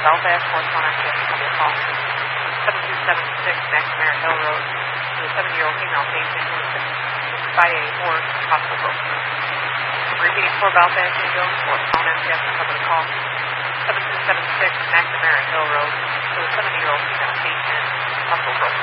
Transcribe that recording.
Belfast, 421 MTS, cover the call. 7276 McNamara Hill Road to a 70-year-old female patient who was hit by a horse hospital broke. Repeating 4 Belfast, New Jones, 421 MTS, cover the call. 7276 McNamara Hill Road to a 70-year-old female patient hospital broke.